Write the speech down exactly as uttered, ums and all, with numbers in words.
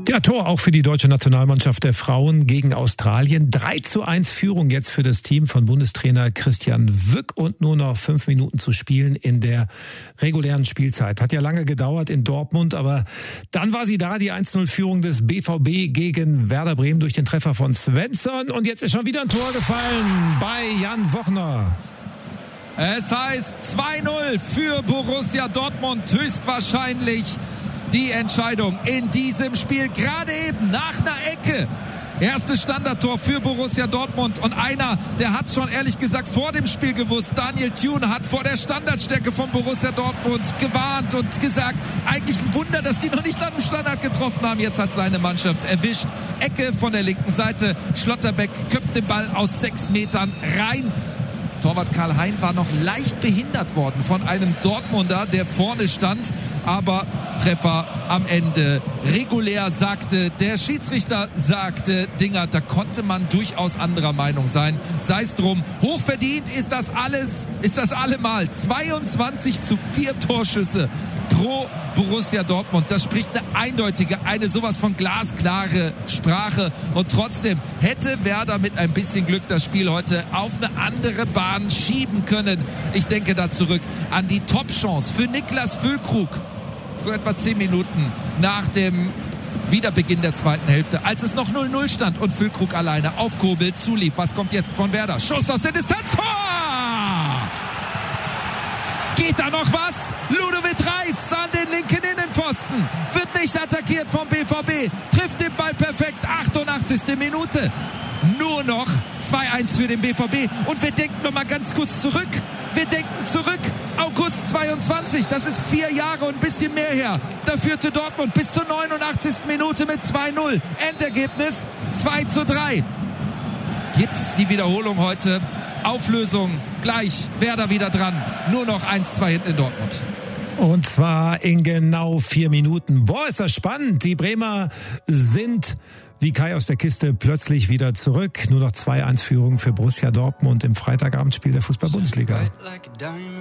Ja, Tor auch für die deutsche Nationalmannschaft der Frauen gegen Australien. drei zu eins Führung jetzt für das Team von Bundestrainer Christian Wück und nur noch fünf Minuten zu spielen in der regulären Spielzeit. Hat ja lange gedauert in Dortmund, aber dann war sie da, die eins zu null Führung des B V B gegen Werder Bremen durch den Treffer von Svensson. Und jetzt ist schon wieder ein Tor gefallen bei Jan Wochner. Es heißt zwei null für Borussia Dortmund, höchstwahrscheinlich die Entscheidung in diesem Spiel, gerade eben nach einer Ecke. Erstes Standardtor für Borussia Dortmund und einer, der hat schon ehrlich gesagt vor dem Spiel gewusst. Daniel Thune hat vor der Standardstärke von Borussia Dortmund gewarnt und gesagt, eigentlich ein Wunder, dass die noch nicht an dem Standard getroffen haben. Jetzt hat seine Mannschaft erwischt. Ecke von der linken Seite. Schlotterbeck köpft den Ball aus sechs Metern rein. Torwart Karl Hein war noch leicht behindert worden von einem Dortmunder, der vorne stand. Aber Treffer am Ende. Regulär, sagte der Schiedsrichter, sagte Dinger. Da konnte man durchaus anderer Meinung sein. Sei es drum. Hochverdient ist das alles, ist das allemal. zweiundzwanzig zu vier Torschüsse pro Borussia Dortmund. Das spricht eine eindeutige, eine sowas von glasklare Sprache. Und trotzdem hätte Werder mit ein bisschen Glück das Spiel heute auf eine andere Bahn schieben können. Ich denke da zurück an die Top-Chance für Niklas Füllkrug. So etwa zehn Minuten nach dem Wiederbeginn der zweiten Hälfte, als es noch null null stand und Füllkrug alleine auf Kobel zulief. Was kommt jetzt von Werder? Schuss aus der Distanz. Tor! Geht da noch was? Ludovic Reis an den linken Innenpfosten. Wird nicht attackiert vom B V B. Trifft den Ball perfekt. achtundachtzigste Minute. Nur noch zwei eins für den B V B. Und wir denken noch mal ganz kurz zurück. Wir denken zurück. August zweiundzwanzig. Das ist vier Jahre und ein bisschen mehr her. Da führte Dortmund bis zur neunundachtzigsten Minute mit zwei null. Endergebnis zwei zu drei. Gibt's die Wiederholung heute? Auflösung gleich, Werder wieder dran. Nur noch eins zwei hinten in Dortmund. Und zwar in genau vier Minuten. Boah, ist das spannend. Die Bremer sind wie Kai aus der Kiste plötzlich wieder zurück. Nur noch zwei eins Führung für Borussia Dortmund im Freitagabendspiel der Fußball-Bundesliga.